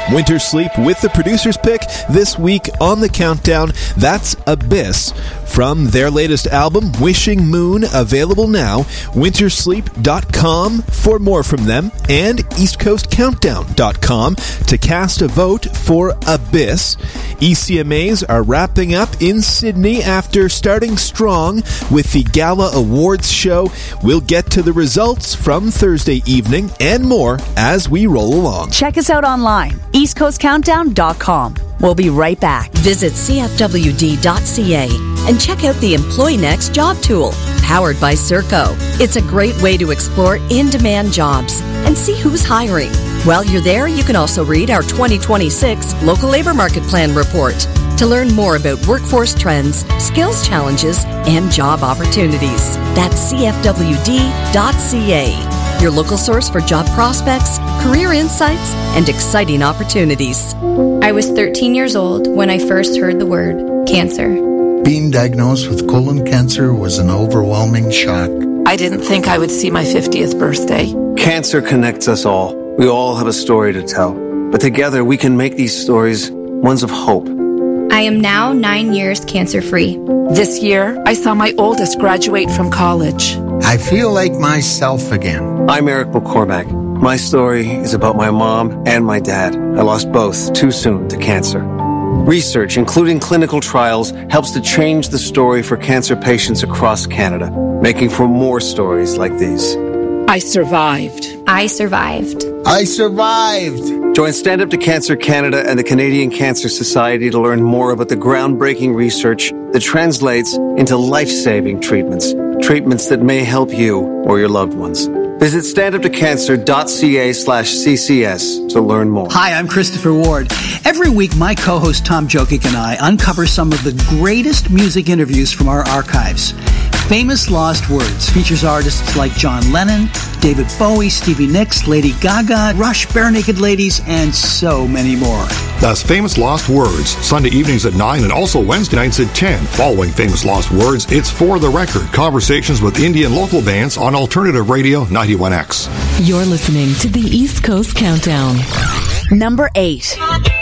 Winter Sleep with the producer's pick this week on the countdown. That's Abyss from their latest album, Wishing Moon, available now. Wintersleep.com for more from them, and eastcoastcountdown.com to cast a vote for Abyss. ECMAs are wrapping up in Sydney after starting strong with the Gala Awards show. We'll get to the results from Thursday evening and more as we roll along. Check us out online, eastcoastcountdown.com. We'll be right back. Visit cfwd.ca and check out the Employ Next job tool, powered by Serco. It's a great way to explore in-demand jobs and see who's hiring. While you're there, you can also read our 2026 Local Labour Market Plan report to learn more about workforce trends, skills challenges, and job opportunities. That's cfwd.ca, your local source for job prospects, career insights, and exciting opportunities. I was 13 years old when I first heard the word cancer. Being diagnosed with colon cancer was an overwhelming shock. I didn't think I would see my 50th birthday. Cancer connects us all. We all have a story to tell. But together we can make these stories ones of hope. I am now 9 years cancer-free. This year, I saw my oldest graduate from college. I feel like myself again. I'm Eric McCormack. My story is about my mom and my dad. I lost both too soon to cancer. Research, including clinical trials, helps to change the story for cancer patients across Canada, making for more stories like these. I survived. I survived. I survived. Join Stand Up to Cancer Canada and the Canadian Cancer Society to learn more about the groundbreaking research that translates into life-saving treatments. Treatments that may help you or your loved ones. Visit standuptocancer.ca/CCS to learn more. Hi, I'm Christopher Ward. Every week, my co-host Tom Jokic and I uncover some of the greatest music interviews from our archives. Famous Lost Words features artists like John Lennon, David Bowie, Stevie Nicks, Lady Gaga, Rush, Bare Naked Ladies, and so many more. That's Famous Lost Words, Sunday evenings at 9 and also Wednesday nights at 10. Following Famous Lost Words, it's For the Record, conversations with indie and local bands on Alternative Radio 91X. You're listening to the East Coast Countdown. Number 8.